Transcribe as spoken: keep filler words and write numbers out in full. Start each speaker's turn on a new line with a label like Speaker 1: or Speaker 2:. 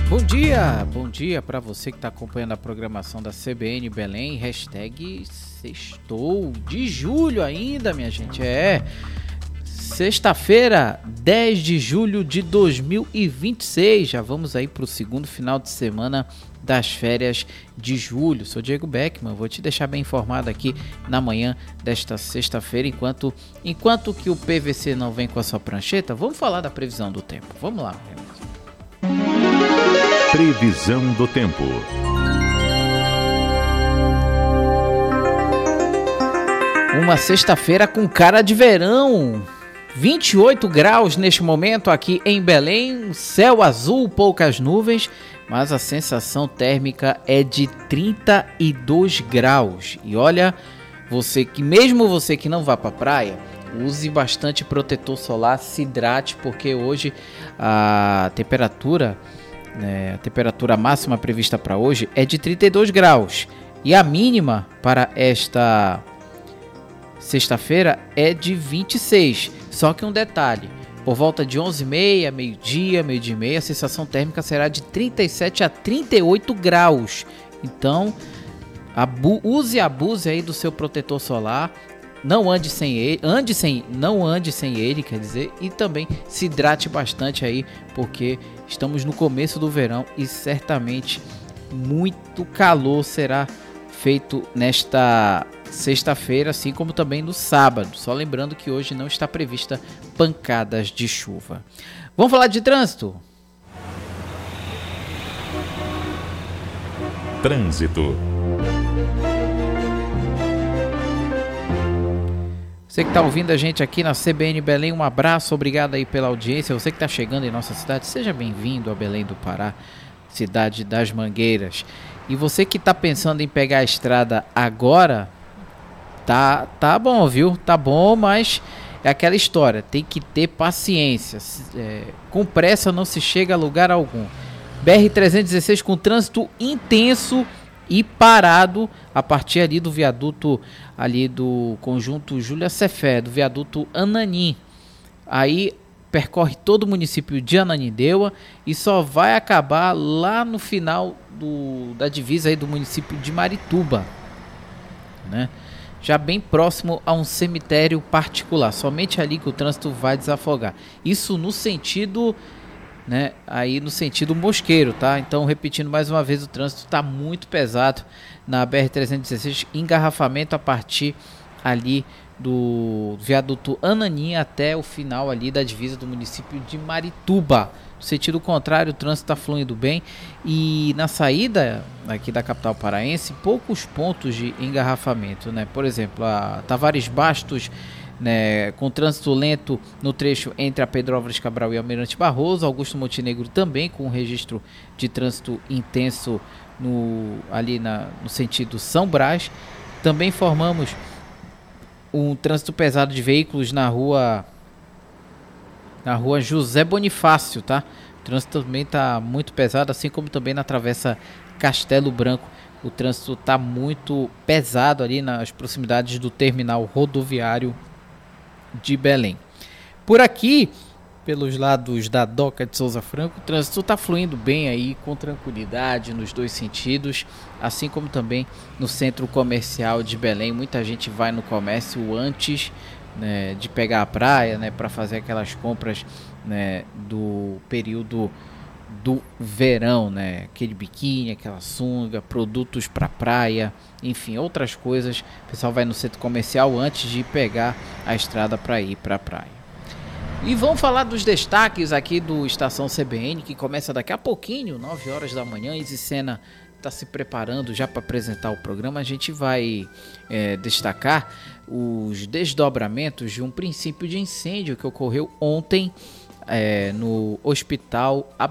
Speaker 1: Bom dia, bom dia para você que está acompanhando a programação da C B N Belém, hashtag sextou de julho ainda, minha gente, é sexta-feira, dez de julho de dois mil e vinte e seis, já vamos aí para o segundo final de semana das férias de julho. Sou Diego Beckman, vou te deixar bem informado aqui na manhã desta sexta-feira, enquanto, enquanto que o P V C não vem com a sua prancheta, vamos falar da previsão do tempo, vamos lá, meu amigo.
Speaker 2: Previsão do tempo.
Speaker 1: Uma sexta-feira com cara de verão, vinte e oito graus neste momento aqui em Belém, céu azul, poucas nuvens, mas a sensação térmica é de trinta e dois graus. E olha, você que mesmo você que não vá para a praia, use bastante protetor solar, se hidrate, porque hoje a temperatura É, a temperatura máxima prevista para hoje é de trinta e dois graus e a mínima para esta sexta-feira é de vinte e seis. Só que um detalhe, por volta de onze e meia, meio-dia, meio-dia e meia, a sensação térmica será de trinta e sete a trinta e oito graus. Então, abu- use e abuse aí do seu protetor solar. Não ande sem ele, ande sem, não ande sem ele, quer dizer, e também se hidrate bastante aí, porque estamos no começo do verão e certamente muito calor será feito nesta sexta-feira, assim como também no sábado. Só lembrando que hoje não está prevista pancadas de chuva. Vamos falar de trânsito?
Speaker 2: Trânsito.
Speaker 1: Você que está ouvindo a gente aqui na C B N Belém, um abraço, obrigado aí pela audiência. Você que está chegando em nossa cidade, seja bem-vindo a Belém do Pará, cidade das Mangueiras. E você que está pensando em pegar a estrada agora, tá, tá bom, viu? Tá bom, mas é aquela história, tem que ter paciência. É, com pressa não se chega a lugar algum. B R trezentos e dezesseis com trânsito intenso e parado a partir ali do viaduto ali do conjunto Júlia Cefé, do viaduto Ananim. Aí percorre todo o município de Ananindeua e só vai acabar lá no final do, da divisa aí do município de Marituba, né? Já bem próximo a um cemitério particular, somente ali que o trânsito vai desafogar. Isso no sentido... Né, aí no sentido Mosqueiro, tá? Então, repetindo mais uma vez, o trânsito está muito pesado na B R trezentos e dezesseis, engarrafamento a partir ali do viaduto Ananim até o final ali da divisa do município de Marituba. No sentido contrário, o trânsito está fluindo bem e na saída aqui da capital paraense, poucos pontos de engarrafamento, né? Por exemplo, a Tavares Bastos, né, com trânsito lento no trecho entre a Pedro Álvares Cabral e Almirante Barroso. Augusto Montenegro também com um registro de trânsito intenso no, ali na, no sentido São Brás. Também formamos um trânsito pesado de veículos na rua na rua José Bonifácio, tá? O trânsito também está muito pesado, assim como também na travessa Castelo Branco. O trânsito está muito pesado ali nas proximidades do terminal rodoviário de Belém. Por aqui, pelos lados da Doca de Souza Franco, o trânsito está fluindo bem aí, com tranquilidade nos dois sentidos, assim como também no centro comercial de Belém. Muita gente vai no comércio antes, né, de pegar a praia, né, para fazer aquelas compras, né, do período do verão, né? Aquele biquíni, aquela sunga, produtos para praia, enfim, outras coisas. O pessoal vai no centro comercial antes de pegar a estrada para ir para a praia. E vamos falar dos destaques aqui do Estação C B N, que começa daqui a pouquinho, nove horas da manhã. Izzy Sena está se preparando já para apresentar o programa. A gente vai é, destacar os desdobramentos de um princípio de incêndio que ocorreu ontem é, no Hospital